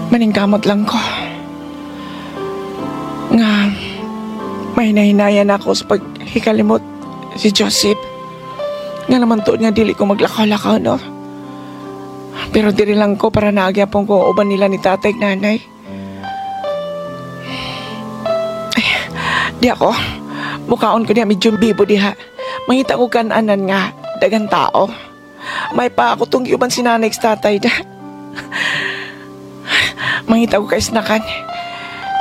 Maningkamot lang ko. Nga, may nahinayan ako sa paghikalimot si Joseph. Nga naman to nga dili ko maglakaw-lakaw, no? Pero diri lang ko para naagyapon ko uban nila ni tatay ug nanay. Ay, di ako. Mukhaon ko niya medyo bibo diha. Mangita ko kananan nga, dagang tao. May pa ako tong yuban si nanay sa tatay da. Mangita ko kay snakan.